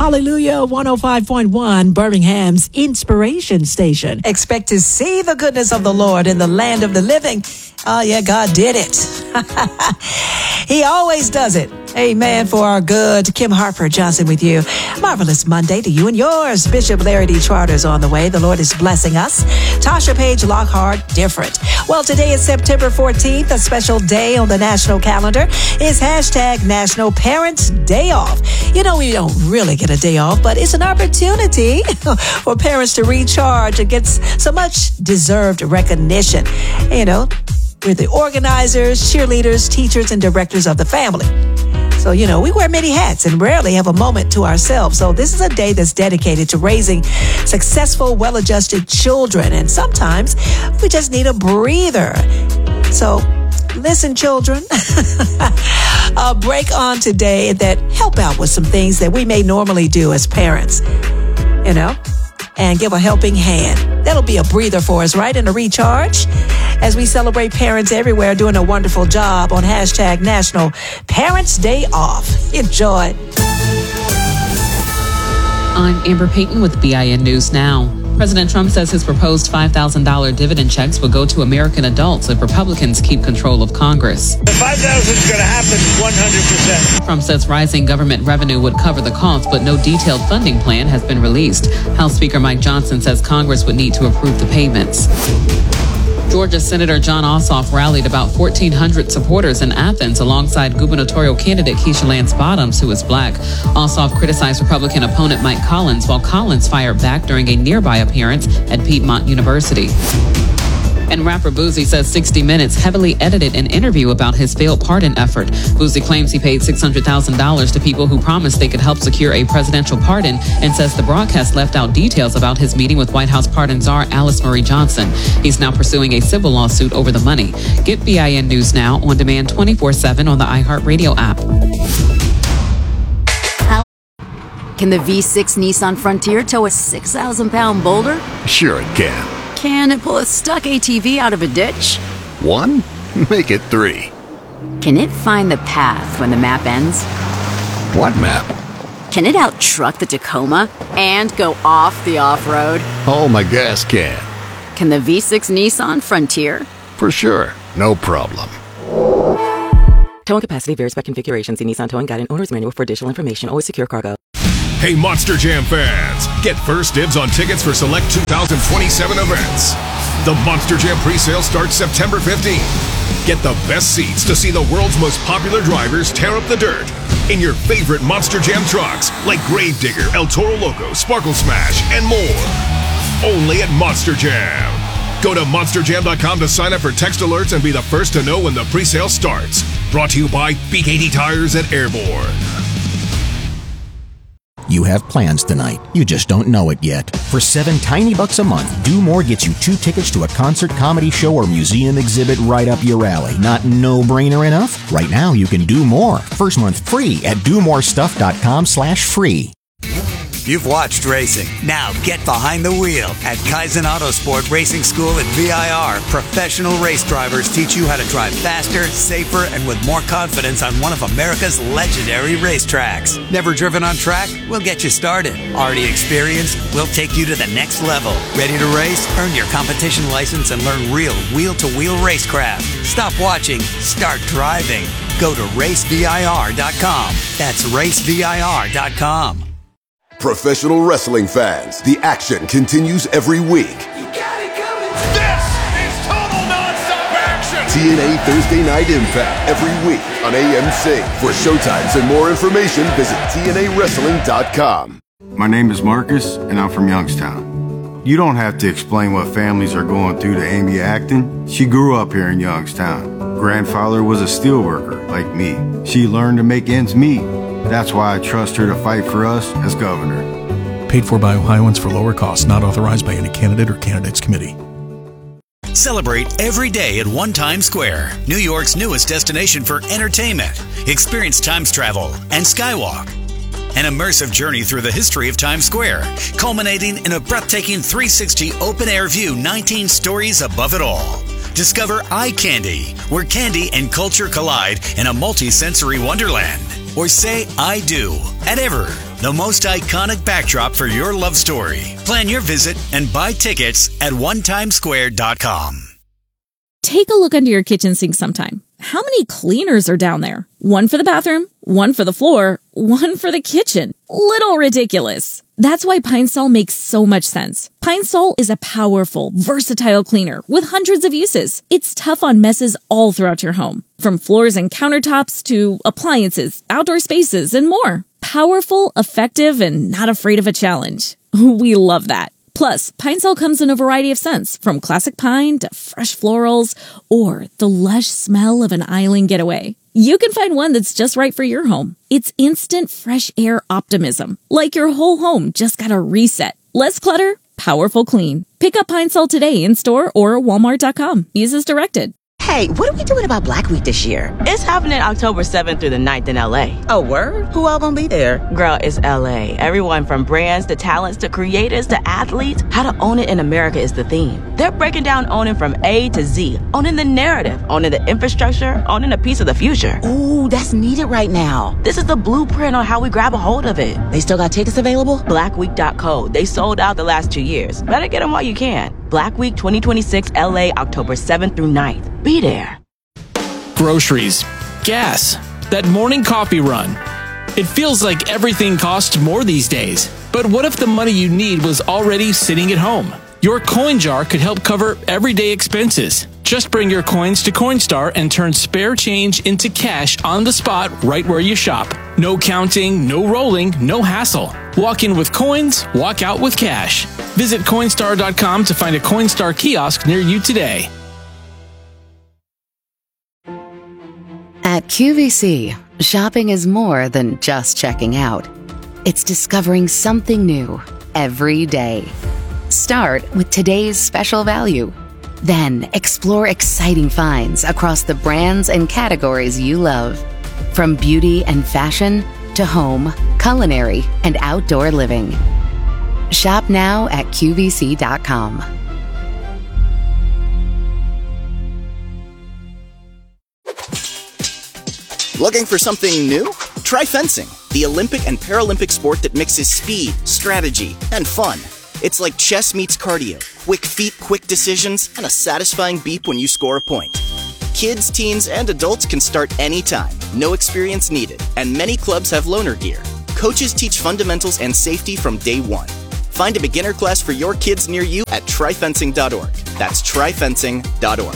Hallelujah 105.1, Birmingham's Inspiration Station. Expect to see the goodness of the Lord in the land of the living. Oh, yeah, God did it. He always does it. Amen. For our good. Kim Harper Johnson with you. Marvelous Monday to you and yours. Bishop Larry D. Charters on the way. The Lord is blessing us. Tasha Page Lockhart, different. Well, today is September 14th. A special day on the national calendar is hashtag National Parents Day Off. You know, we don't really get a day off, but it's an opportunity for parents to recharge and get so much deserved recognition. You know, we're the organizers, cheerleaders, teachers, and directors of the family. So, you know, we wear many hats and rarely have a moment to ourselves. So this is a day that's dedicated to raising successful, well-adjusted children. And sometimes we just need a breather. So listen, children, a break on today that help out with some things that we may normally do as parents, you know, and give a helping hand. That'll be a breather for us, right? And a recharge as we celebrate parents everywhere doing a wonderful job on hashtag National Parents Day Off. Enjoy. I'm Amber Payton with BIN News Now. President Trump says his proposed $5,000 dividend checks will go to American adults if Republicans keep control of Congress. The $5,000 is going to happen 100%. Trump says rising government revenue would cover the cost, but no detailed funding plan has been released. House Speaker Mike Johnson says Congress would need to approve the payments. Georgia Senator Jon Ossoff rallied about 1,400 supporters in Athens alongside gubernatorial candidate Keisha Lance Bottoms, who is black. Ossoff criticized Republican opponent Mike Collins, while Collins fired back during a nearby appearance at Piedmont University. And rapper Boosie says 60 Minutes heavily edited an interview about his failed pardon effort. Boosie claims he paid $600,000 to people who promised they could help secure a presidential pardon and says the broadcast left out details about his meeting with White House pardon czar Alice Marie Johnson. He's now pursuing a civil lawsuit over the money. Get BIN News Now on demand 24/7 on the iHeartRadio app. Can the V6 Nissan Frontier tow a 6,000-pound boulder? Sure it can. Can it pull a stuck ATV out of a ditch? 1? Make it 3. Can it find the path when the map ends? What map? Can it out-truck the Tacoma and go off the off-road? Oh, my gas can. Can the V6 Nissan Frontier? For sure. No problem. Towing capacity varies by configuration. See Nissan Towing Guide and Owner's Manual for additional information. Always secure cargo. Hey, Monster Jam fans, get first dibs on tickets for select 2027 events. The Monster Jam presale starts September 15th. Get the best seats to see the world's most popular drivers tear up the dirt in your favorite Monster Jam trucks like Gravedigger, El Toro Loco, Sparkle Smash, and more. Only at Monster Jam. Go to monsterjam.com to sign up for text alerts and be the first to know when the presale starts. Brought to you by BKT Tires and Airborne. You have plans tonight. You just don't know it yet. For $7 tiny bucks a month, Do More gets you 2 tickets to a concert, comedy show, or museum exhibit right up your alley. Not no-brainer enough? Right now, you can do more. First month free at domorestuff.com/free. You've watched racing. Now get behind the wheel at Kaizen Autosport Racing School at VIR. Professional race drivers teach you how to drive faster, safer, and with more confidence on one of America's legendary racetracks. Never driven on track? We'll get you started. Already experienced? We'll take you to the next level. Ready to race? Earn your competition license and learn real wheel-to-wheel racecraft. Stop watching. Start driving. Go to racevir.com. That's racevir.com. Professional wrestling fans, the action continues every week. This is total nonstop action! TNA Thursday Night Impact every week on AMC. For showtimes and more information, visit TNAWrestling.com. My name is Marcus, and I'm from Youngstown. You don't have to explain what families are going through to Amy Acton. She grew up here in Youngstown. Grandfather was a steelworker, like me. She learned to make ends meet. That's why I trust her to fight for us as governor. Paid for by Ohioans for lower costs, not authorized by any candidate or candidates committee. Celebrate every day at One Times Square, New York's newest destination for entertainment. Experience Times Travel and Skywalk. An immersive journey through the history of Times Square, culminating in a breathtaking 360 open-air view, 19 stories above it all. Discover Eye Candy, where candy and culture collide in a multi-sensory wonderland. Or say I do at Ever, the most iconic backdrop for your love story. Plan your visit and buy tickets at onetimesquare.com. Take a look under your kitchen sink sometime. How many cleaners are down there? One for the bathroom, one for the floor, one for the kitchen. Little ridiculous. That's why Pine Sol makes so much sense. Pine Sol is a powerful, versatile cleaner with hundreds of uses. It's tough on messes all throughout your home, from floors and countertops to appliances, outdoor spaces, and more. Powerful, effective, and not afraid of a challenge. We love that. Plus, Pine Sol comes in a variety of scents, from classic pine to fresh florals, or the lush smell of an island getaway. You can find one that's just right for your home. It's instant fresh air optimism, like your whole home just got a reset. Less clutter, powerful clean. Pick up Pine Sol today in store or walmart.com. Use as directed. Hey, what are we doing about Black Week this year? It's happening October 7th through the 9th in LA. Oh, word? Who all gonna be there? Girl, it's LA. Everyone from brands to talents to creators to athletes. How to own it in America is the theme. They're breaking down owning from A to Z. Owning the narrative, owning the infrastructure, owning a piece of the future. Ooh, that's needed right now. This is the blueprint on how we grab a hold of it. They still got tickets available? Blackweek.co. They sold out the last 2 years. Better get them while you can. Black Week 2026 LA, October 7th through 9th. Be there. Groceries, gas, that morning coffee run. It feels like everything costs more these days. But what if the money you need was already sitting at home? Your coin jar could help cover everyday expenses. Just bring your coins to Coinstar and turn spare change into cash on the spot right where you shop. No counting, no rolling, no hassle. Walk in with coins, walk out with cash. Visit Coinstar.com to find a Coinstar kiosk near you today. At QVC, shopping is more than just checking out. It's discovering something new every day. Start with today's special value. Then explore exciting finds across the brands and categories you love. From beauty and fashion to home, culinary, and outdoor living. Shop now at QVC.com. Looking for something new? Try fencing, the Olympic and Paralympic sport that mixes speed, strategy, and fun. It's like chess meets cardio, quick feet, quick decisions, and a satisfying beep when you score a point. Kids, teens, and adults can start anytime, no experience needed, and many clubs have loaner gear. Coaches teach fundamentals and safety from day one. Find a beginner class for your kids near you at tryfencing.org. That's tryfencing.org.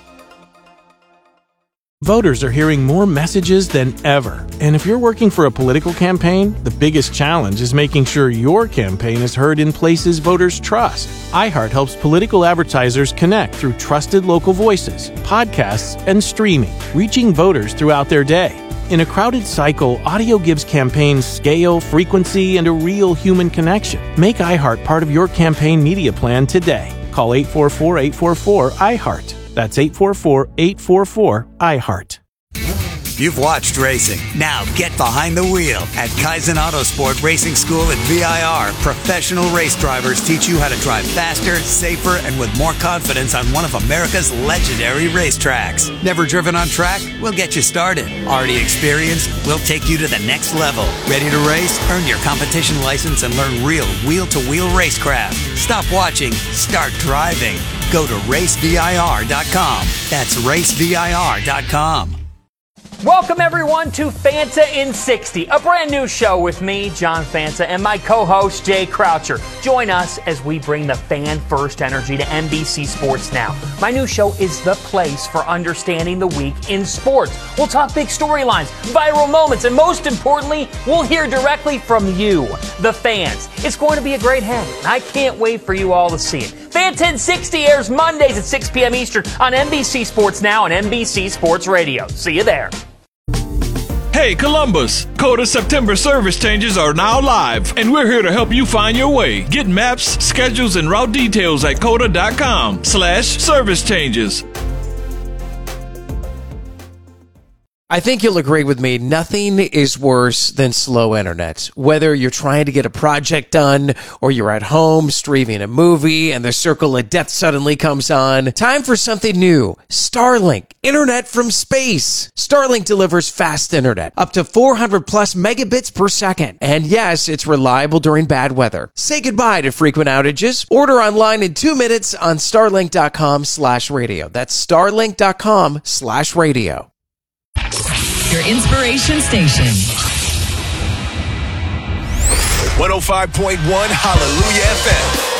Voters are hearing more messages than ever. And if you're working for a political campaign, the biggest challenge is making sure your campaign is heard in places voters trust. iHeart helps political advertisers connect through trusted local voices, podcasts, and streaming, reaching voters throughout their day. In a crowded cycle, audio gives campaigns scale, frequency, and a real human connection. Make iHeart part of your campaign media plan today. Call 844-844-iHeart. That's 844-844-iHeart. You've watched racing. Now get behind the wheel at Kaizen Autosport Racing School at VIR. Professional race drivers teach you how to drive faster, safer, and with more confidence on one of America's legendary racetracks. Never driven on track? We'll get you started. Already experienced? We'll take you to the next level. Ready to race? Earn your competition license and learn real wheel-to-wheel racecraft. Stop watching. Start driving. Go to racevir.com. That's racevir.com. Welcome, everyone, to Fanta in 60, a brand new show with me, John Fanta, and my co-host, Jay Croucher. Join us as we bring the fan-first energy to NBC Sports Now. My new show is the place for understanding the week in sports. We'll talk big storylines, viral moments, and most importantly, we'll hear directly from you, the fans. It's going to be a great hang, and I can't wait for you all to see it. Fanta in 60 airs Mondays at 6 p.m. Eastern on NBC Sports Now and NBC Sports Radio. See you there. Hey Columbus, Coda September service changes are now live, and we're here to help you find your way. Get maps, schedules, and route details at coda.com/service changes. I think you'll agree with me. Nothing is worse than slow internet. Whether you're trying to get a project done or you're at home streaming a movie and the circle of death suddenly comes on. Time for something new. Starlink. Internet from space. Starlink delivers fast internet. Up to 400 plus megabits per second. And yes, it's reliable during bad weather. Say goodbye to frequent outages. Order online in 2 minutes on starlink.com/radio. That's starlink.com/radio. Your inspiration station. 105.1 Hallelujah FM.